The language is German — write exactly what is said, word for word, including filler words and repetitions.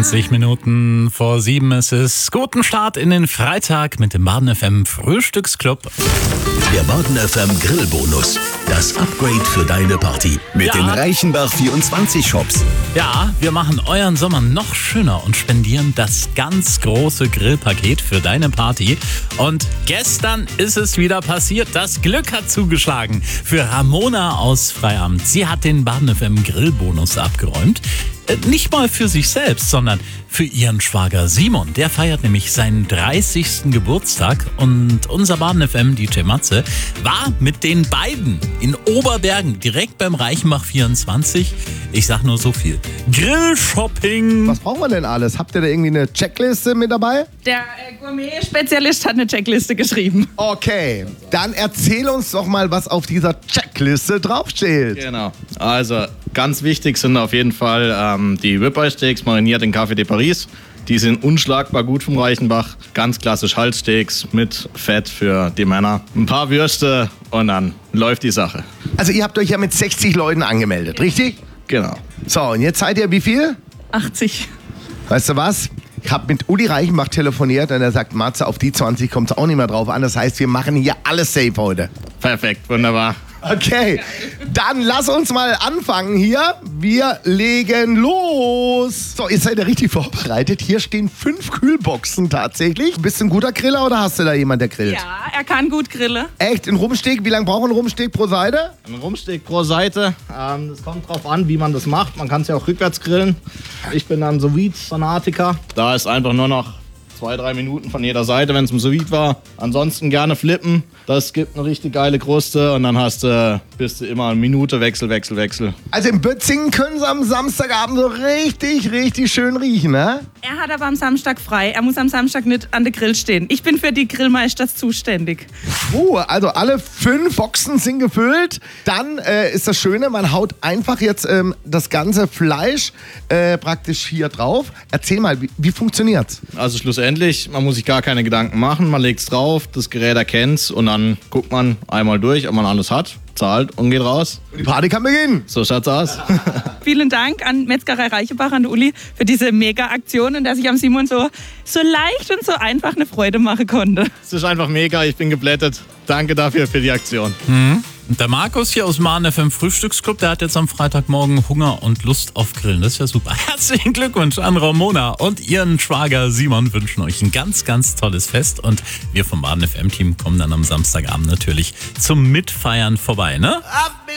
zwanzig Minuten vor sieben ist es. Guten Start in den Freitag mit dem Baden F M Frühstücksclub. Der Baden F M Grillbonus. Das Upgrade für deine Party. Mit Ja. den Reichenbach vierundzwanzig Shops. Ja, wir machen euren Sommer noch schöner und spendieren das ganz große Grillpaket für deine Party. Und gestern ist es wieder passiert. Das Glück hat zugeschlagen für Ramona aus Freiamt. Sie hat den Baden F M Grillbonus abgeräumt. Äh, Nicht mal für sich selbst, sondern für ihren Schwager Simon. Der feiert nämlich seinen dreißigsten Geburtstag und unser Baden F M D J Matze war mit den beiden in Oberbergen, direkt beim Reichenbach vierundzwanzig. Ich sag nur so viel. Grillshopping. Was brauchen wir denn alles? Habt ihr da irgendwie eine Checkliste mit dabei? Der äh, Gourmet-Spezialist hat eine Checkliste geschrieben. Okay, dann erzähl uns doch mal, was auf dieser Checkliste draufsteht. Genau. Also ganz wichtig sind auf jeden Fall ähm, die Ribeye Steaks mariniert in Café de Paris. Die sind unschlagbar gut vom Reichenbach. Ganz klassisch Halssteaks mit Fett für die Männer. Ein paar Würste und dann läuft die Sache. Also ihr habt euch ja mit sechzig Leuten angemeldet, richtig? Genau. So, und jetzt seid ihr wie viel? achtzig. Weißt du was? Ich habe mit Uli Reichenbach telefoniert und er sagt, Matze, auf die zwanzig kommt es auch nicht mehr drauf an. Das heißt, wir machen hier alles safe heute. Perfekt, wunderbar. Okay, dann lass uns mal anfangen hier. Wir legen los. So, ihr seid ja richtig vorbereitet. Hier stehen fünf Kühlboxen tatsächlich. Bist du ein guter Griller oder hast du da jemand, der grillt? Ja, er kann gut grillen. Echt? Ein Rumsteak? Wie lange braucht ein Rumsteak pro Seite? Ein Rumsteak pro Seite. Ähm, das kommt drauf an, wie man das macht. Man kann es ja auch rückwärts grillen. Ich bin dann Sous-Vide-Fanatiker. Da ist einfach nur noch zwei, drei Minuten von jeder Seite, wenn es im Sous-Vide war. Ansonsten gerne flippen. Das gibt eine richtig geile Kruste und dann hast du, bist du immer eine Minute Wechsel, Wechsel, Wechsel. Also in Bötzingen können sie am Samstagabend so richtig, richtig schön riechen, ne? Er hat aber am Samstag frei. Er muss am Samstag nicht an der Grill stehen. Ich bin für die Grillmeisters zuständig. Oh, also alle fünf Boxen sind gefüllt. Dann äh, ist das Schöne, man haut einfach jetzt ähm, das ganze Fleisch äh, praktisch hier drauf. Erzähl mal, wie, wie funktioniert's? Also schlussendlich, man muss sich gar keine Gedanken machen. Man legt es drauf, das Gerät erkennt's und dann guckt man einmal durch, ob man alles hat, zahlt und geht raus. Die Party kann beginnen. So schaut's aus. Vielen Dank an Metzgerei Reichenbach, an Uli, für diese Mega-Aktion und dass ich am Simon so, so leicht und so einfach eine Freude machen konnte. Es ist einfach mega, ich bin geblättet. Danke dafür für die Aktion. Und der Markus hier aus dem Baden F M Frühstücksclub, der hat jetzt am Freitagmorgen Hunger und Lust auf Grillen. Das ist ja super. Herzlichen Glückwunsch an Ramona und ihren Schwager Simon wünschen euch ein ganz, ganz tolles Fest. Und wir vom Baden F M Team kommen dann am Samstagabend natürlich zum Mitfeiern vorbei, ne?